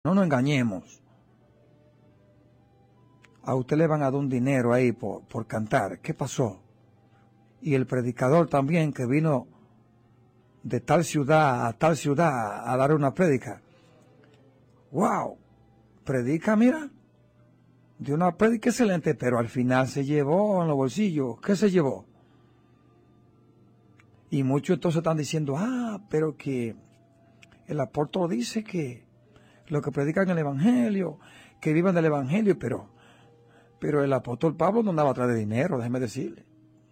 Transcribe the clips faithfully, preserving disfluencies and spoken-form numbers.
No nos engañemos. A usted le van a dar un dinero ahí por, por cantar. ¿Qué pasó? Y el predicador también, que vino de tal ciudad a tal ciudad a dar una prédica. ¡Wow! Predica, mira. De una prédica excelente, pero al final se llevó en los bolsillos. ¿Qué se llevó? Y muchos entonces están diciendo, ah, pero que el apóstol dice que lo que predican el evangelio, que vivan del evangelio, pero, pero el apóstol Pablo no andaba atrás de dinero, déjeme decirle.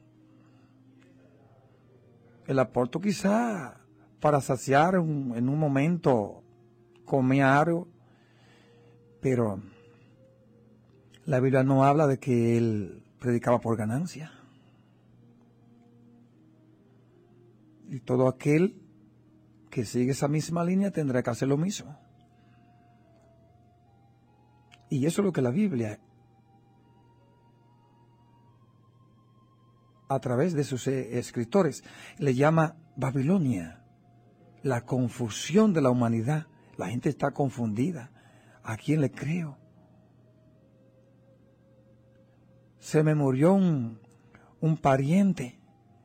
El apóstol quizá para saciar un, en un momento comía algo, pero la Biblia no habla de que él predicaba por ganancia. Y todo aquel que sigue esa misma línea tendrá que hacer lo mismo. Y eso es lo que la Biblia, a través de sus escritores, le llama Babilonia, la confusión de la humanidad. La gente está confundida. ¿A quién le creo? Se me murió un, un pariente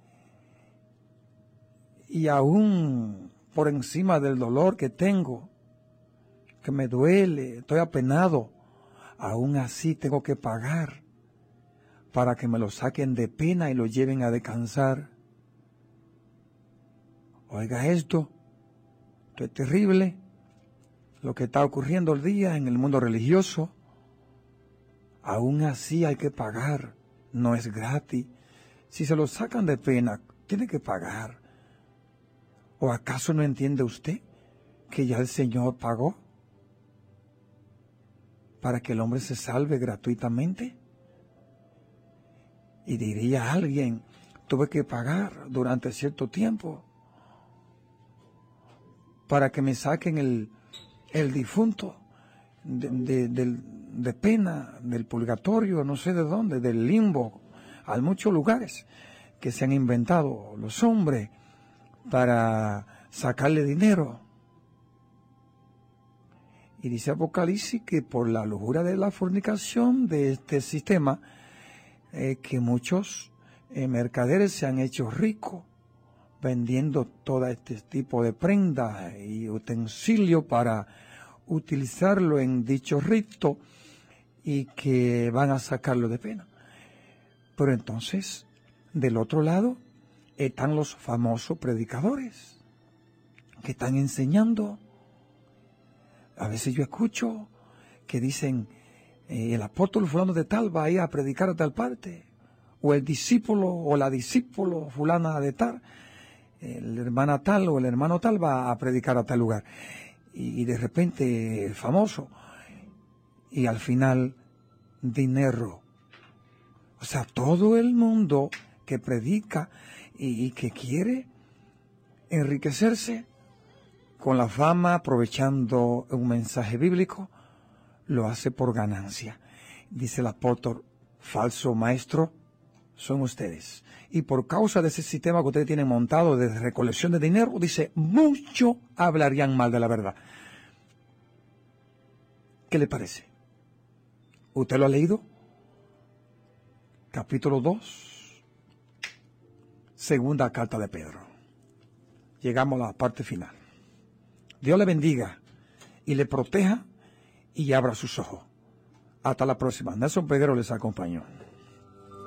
y aún por encima del dolor que tengo, que me duele, estoy apenado, aún así tengo que pagar para que me lo saquen de pena y lo lleven a descansar. Oiga esto, esto es terrible, lo que está ocurriendo hoy día en el mundo religioso. Aún así hay que pagar, no es gratis. Si se lo sacan de pena, tiene que pagar. ¿O acaso no entiende usted que ya el Señor pagó para que el hombre se salve gratuitamente? Y diría alguien, tuve que pagar durante cierto tiempo para que me saquen el, el difunto de, de, de, de pena, del purgatorio, no sé de dónde, del limbo. Hay muchos lugares que se han inventado los hombres para sacarle dinero. Y dice Apocalipsis que por la lujuria de la fornicación de este sistema, eh, que muchos eh, mercaderes se han hecho ricos vendiendo todo este tipo de prendas y utensilios para utilizarlo en dicho rito y que van a sacarlo de pena. Pero entonces, del otro lado, están los famosos predicadores que están enseñando. A veces yo escucho que dicen, eh, el apóstol fulano de tal va a ir a predicar a tal parte, o el discípulo o la discípulo fulana de tal, el hermana tal o el hermano tal va a predicar a tal lugar. Y, y de repente el famoso, y al final dinero. O sea, todo el mundo que predica y, y que quiere enriquecerse con la fama, aprovechando un mensaje bíblico, lo hace por ganancia. Dice el apóstol, falso maestro son ustedes. Y por causa de ese sistema que ustedes tienen montado de recolección de dinero, dice, mucho hablarían mal de la verdad. ¿Qué le parece? ¿Usted lo ha leído? Capítulo dos, segunda carta de Pedro. Llegamos a la parte final. Dios le bendiga y le proteja y abra sus ojos. Hasta la próxima. Nelson Peguero les acompañó.